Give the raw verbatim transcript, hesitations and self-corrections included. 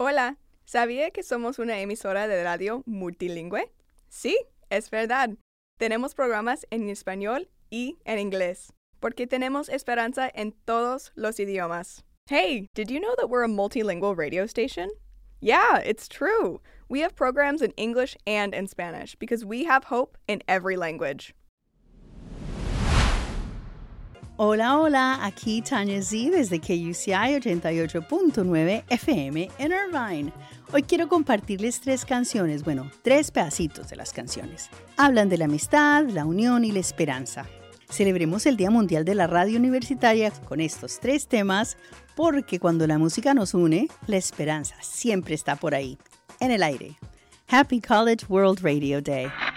Hola, ¿sabía que somos una emisora de radio multilingüe? Sí, es verdad. Tenemos programas en español y en inglés, porque tenemos esperanza en todos los idiomas. Hey, did you know that we're a multilingual radio station? Yeah, it's true. We have programs in English and in Spanish because we have hope in every language. Hola, hola, aquí Tanya Z desde K U C I ochenta y ocho punto nueve F M en Irvine. Hoy quiero compartirles tres canciones, bueno, tres pedacitos de las canciones. Hablan de la amistad, la unión y la esperanza. Celebremos el Día Mundial de la Radio Universitaria con estos tres temas porque cuando la música nos une, la esperanza siempre está por ahí, en el aire. Happy College World Radio Day.